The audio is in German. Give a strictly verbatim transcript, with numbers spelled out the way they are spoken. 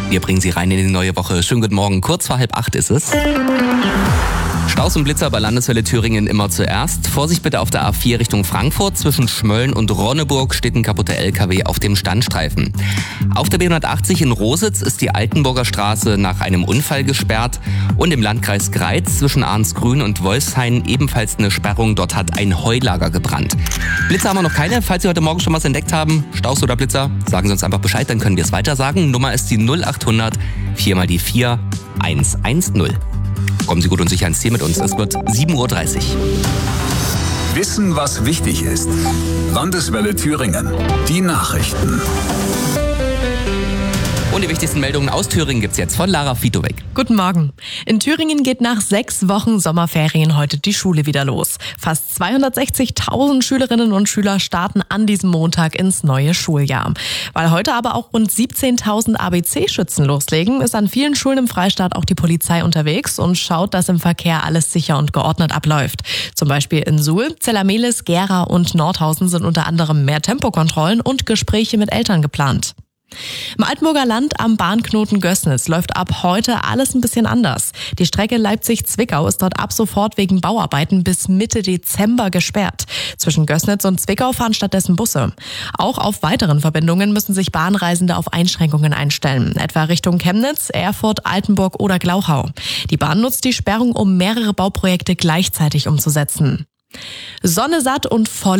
Wir bringen Sie rein in die neue Woche. Schönen guten Morgen, kurz vor halb acht ist es. Staus und Blitzer bei Landeswelle Thüringen immer zuerst. Vorsicht bitte auf der A vier Richtung Frankfurt. Zwischen Schmölln und Ronneburg steht ein kaputter L K W auf dem Standstreifen. Auf der B hundertachtzig in Rositz ist die Altenburger Straße nach einem Unfall gesperrt. Und im Landkreis Greiz zwischen Arnsgrün und Wolfshain ebenfalls eine Sperrung. Dort hat ein Heulager gebrannt. Blitzer haben wir noch keine. Falls Sie heute Morgen schon was entdeckt haben, Staus oder Blitzer, sagen Sie uns einfach Bescheid, dann können wir es weiter sagen. Nummer ist die null acht hundert vier mal die vier eins eins null. Kommen Sie gut und sicher ins Ziel mit uns. Es wird sieben Uhr dreißig. Wissen, was wichtig ist. Landeswelle Thüringen. Die Nachrichten. Und die wichtigsten Meldungen aus Thüringen gibt's jetzt von Lara Fitowek. Guten Morgen. In Thüringen geht nach sechs Wochen Sommerferien heute die Schule wieder los. Fast zweihundertsechzigtausend Schülerinnen und Schüler starten an diesem Montag ins neue Schuljahr. Weil heute aber auch rund siebzehntausend A B C-Schützen loslegen, ist an vielen Schulen im Freistaat auch die Polizei unterwegs und schaut, dass im Verkehr alles sicher und geordnet abläuft. Zum Beispiel in Suhl, Zellamelis, Gera und Nordhausen sind unter anderem mehr Tempokontrollen und Gespräche mit Eltern geplant. Im Altenburger Land am Bahnknoten Gößnitz läuft ab heute alles ein bisschen anders. Die Strecke Leipzig-Zwickau ist dort ab sofort wegen Bauarbeiten bis Mitte Dezember gesperrt. Zwischen Gößnitz und Zwickau fahren stattdessen Busse. Auch auf weiteren Verbindungen müssen sich Bahnreisende auf Einschränkungen einstellen, etwa Richtung Chemnitz, Erfurt, Altenburg oder Glauchau. Die Bahn nutzt die Sperrung, um mehrere Bauprojekte gleichzeitig umzusetzen. Sonne satt und voll